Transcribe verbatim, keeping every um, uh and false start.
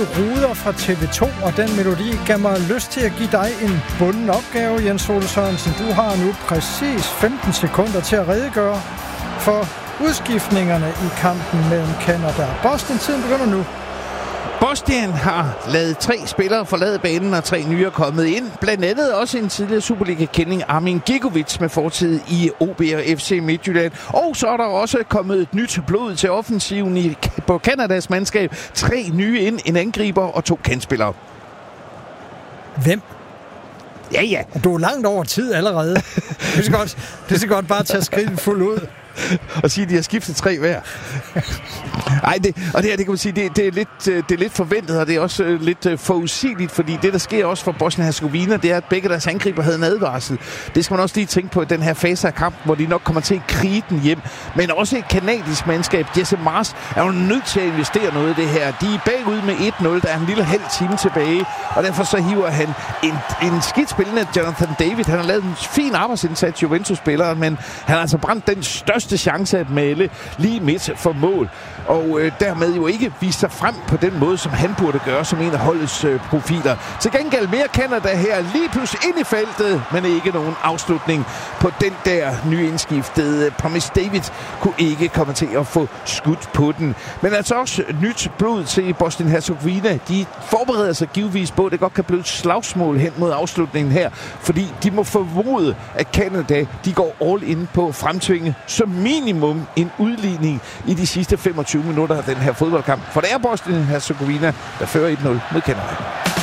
hed Ruder fra T V to, og den melodi gav mig lyst til at give dig en bunden opgave, Jens Ole Sørensen. Du har nu præcis femten sekunder til at redegøre for udskiftningerne i kampen mellem Canada og Bosnien. Tiden begynder nu. Bosnien har lavet tre spillere forlade banen, og tre nye er kommet ind. Blandt andet også en tidligere Superliga-kending, Armin Gigovic, med fortid i O B og F C Midtjylland. Og så er der også kommet et nyt blod til offensiven i, på Kanadas mandskab. Tre nye ind, en angriber og to kantspillere. Hvem? Ja, ja. Du er langt over tid allerede. Det skal godt, det skal godt bare tage skridtet fuldt ud. Og sige, at de har skiftet tre hver. Ej, det, og det her, det kan man sige, det, det, er lidt, det er lidt forventet, og det er også lidt forudsigeligt, fordi det, der sker også for Bosnien-Herzegovina, det er, at begge deres angriber havde en advarsel. Det skal man også lige tænke på i den her fase af kampen, hvor de nok kommer til at krige den hjem. Men også et kanadisk mandskab, Jesse Mars, er jo nødt til at investere noget i det her. De er bagud med et nul, der er en lille halv time tilbage, og derfor så hiver han en, en skidt spillende Jonathan David. Han har lavet en fin arbejdsindsats, Juventus-spilleren, men han har altså brændt den største chance at male lige midt for mål, og øh, dermed jo ikke vise sig frem på den måde, som han burde gøre som en af holdets øh, profiler. Til gengæld mere Canada her, lige pludselig ind i feltet, men ikke nogen afslutning på den der nye indskiftede. Promise David kunne ikke komme til at få skudt på den. Men altså også nyt blod til Bosnien-Herzegovina. De forbereder sig givetvis på, at det godt kan blive et slagsmål hen mod afslutningen her, fordi de må formode, at Canada, de går all in på at fremtvinge som minimum en udligning i de sidste femogtyve minutter af den her fodboldkamp. For det er Bosnien-Herzegovina, der fører et nul mod Canada.